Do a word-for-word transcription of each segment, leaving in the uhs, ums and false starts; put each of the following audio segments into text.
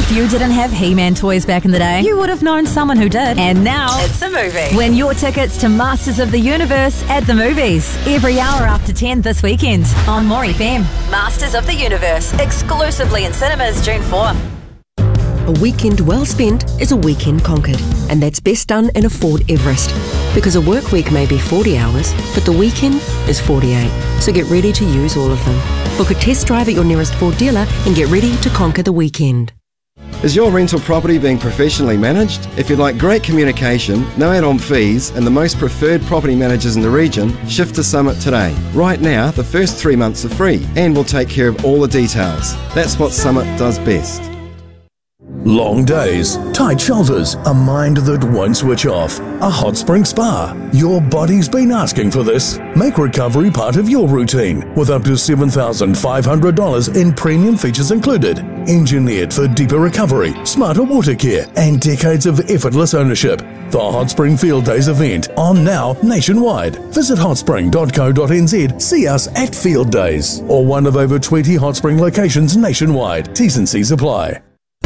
If you didn't have He-Man toys back in the day, you would have known someone who did. And now, it's a movie. Win your tickets to Masters of the Universe at the movies. Every hour after ten this weekend on More F M. Masters of the Universe, exclusively in cinemas June fourth. A weekend well spent is a weekend conquered, and that's best done in a Ford Everest. Because a work week may be forty hours, but the weekend is forty-eight. So get ready to use all of them. Book a test drive at your nearest Ford dealer and get ready to conquer the weekend. Is your rental property being professionally managed? If you'd like great communication, no add-on fees, and the most preferred property managers in the region, shift to Summit today. Right now, the first three months are free, and we'll take care of all the details. That's what Summit does best. Long days, tight shoulders, a mind that won't switch off, a hot spring spa. Your body's been asking for this. Make recovery part of your routine with up to seven thousand five hundred dollars in premium features included. Engineered for deeper recovery, smarter water care, and decades of effortless ownership. The Hot Spring Field Days event on now nationwide. Visit hot spring dot co dot n z, see us at Field Days, or one of over twenty Hot Spring locations nationwide. T's and C's apply.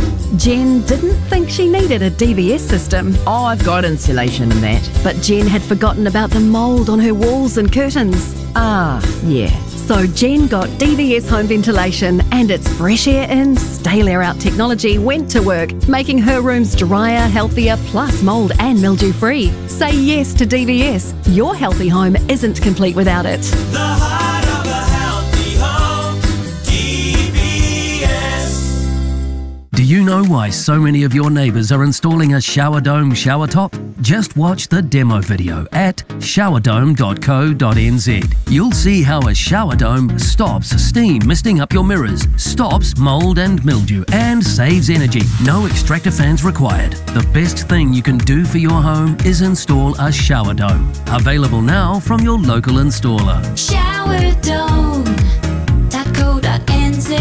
Jen didn't think she needed a D V S system. Oh, I've got insulation and that. But Jen had forgotten about the mould on her walls and curtains. Ah, yeah. So Jen got D V S home ventilation, and its fresh air in, stale air out technology went to work, making her rooms drier, healthier, plus mould and mildew free. Say yes to D V S. Your healthy home isn't complete without it. The heart of a healthy home, D V S. Do you know why so many of your neighbours are installing a shower dome shower top? Just watch the demo video at shower dome dot co dot n z. You'll see how a shower dome stops steam misting up your mirrors, stops mould and mildew, and saves energy. No extractor fans required. The best thing you can do for your home is install a shower dome. Available now from your local installer. shower dome dot co dot n z.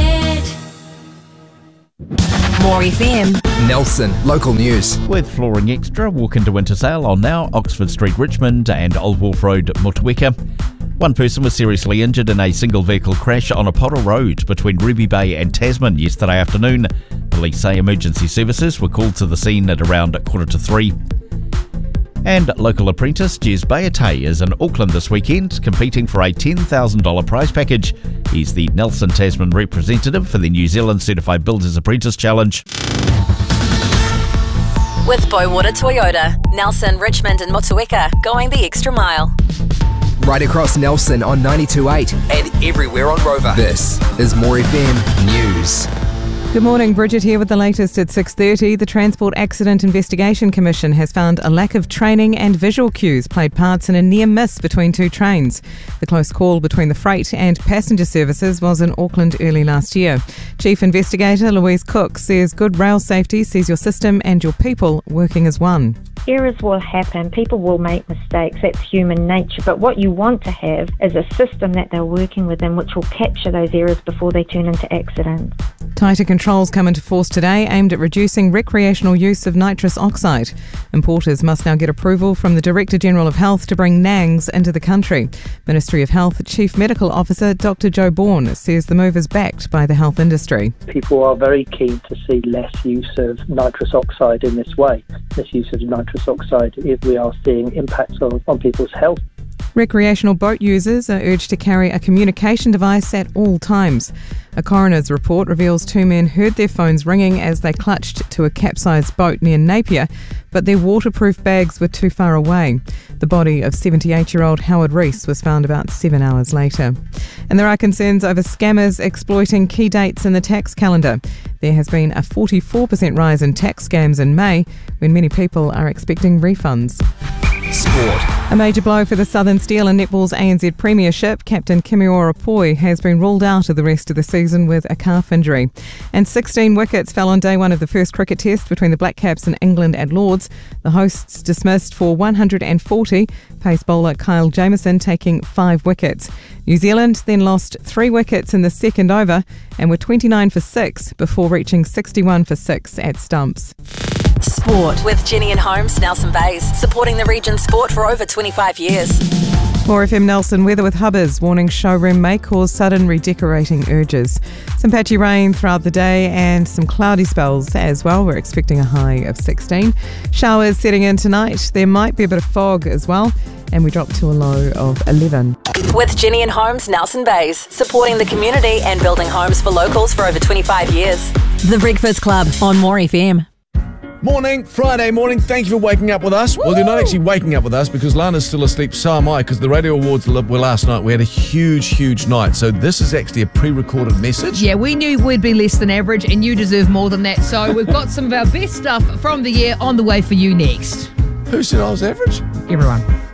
More F M. Nelson, local news. With Flooring Extra, walk into winter sale on now Oxford Street, Richmond and Old Wolf Road, Motueka. One person was seriously injured in a single vehicle crash on Apollo Road between Ruby Bay and Tasman yesterday afternoon. Police say emergency services were called to the scene at around quarter to three. And local apprentice Jez Bayate is in Auckland this weekend, competing for a ten thousand dollars prize package. He's the Nelson Tasman representative for the New Zealand Certified Builders Apprentice Challenge. With Bowater Toyota, Nelson, Richmond and Motueka, going the extra mile. Right across Nelson on ninety-two point eight and everywhere on Rover. This is More F M News. Good morning, Bridget here with the latest at six thirty. The Transport Accident Investigation Commission has found a lack of training and visual cues played parts in a near miss between two trains. The close call between the freight and passenger services was in Auckland early last year. Chief Investigator Louise Cook says good rail safety sees your system and your people working as one. Errors will happen, people will make mistakes, that's human nature, but what you want to have is a system that they're working within which will capture those errors before they turn into accidents. Tighter controls come into force today aimed at reducing recreational use of nitrous oxide. Importers must now get approval from the Director General of Health to bring NANGs into the country. Ministry of Health Chief Medical Officer Doctor Joe Bourne says the move is backed by the health industry. People are very keen to see less use of nitrous oxide in this way. This use of nitrous oxide, if we are seeing impacts on, on people's health. Recreational boat users are urged to carry a communication device at all times. A coroner's report reveals two men heard their phones ringing as they clutched to a capsized boat near Napier, but their waterproof bags were too far away. The body of seventy-eight-year-old Howard Rees was found about seven hours later. And there are concerns over scammers exploiting key dates in the tax calendar. There has been a forty-four percent rise in tax scams in May, when many people are expecting refunds. Sport. A major blow for the Southern Steel and Netball's A N Z Premiership. Captain Kimiora Poi has been ruled out of the rest of the season with a calf injury. And sixteen wickets fell on day one of the first cricket test between the Black Caps and England at Lords. The hosts dismissed for one hundred forty, pace bowler Kyle Jamieson taking five wickets. New Zealand then lost three wickets in the second over and were twenty-nine for six before reaching sixty-one for six at stumps. Sport with Jenny and Holmes, Nelson Bays, supporting the region's sport for over twenty-five years. More F M Nelson weather with Hubbers, warning showroom may cause sudden redecorating urges. Some patchy rain throughout the day and some cloudy spells as well. We're expecting a high of sixteen. Showers setting in tonight. There might be a bit of fog as well, and we drop to a low of eleven. With Jenny and Holmes, Nelson Bays, supporting the community and building homes for locals for over twenty-five years. The Breakfast Club on More F M. Morning, Friday morning. Thank you for waking up with us. Woo! Well, you're not actually waking up with us because Lana's still asleep, so am I, because the Radio Awards were last night. We had a huge, huge night. So this is actually a pre-recorded message. Yeah, we knew we'd be less than average and you deserve more than that. So we've got some of our best stuff from the year on the way for you next. Who said I was average? Everyone.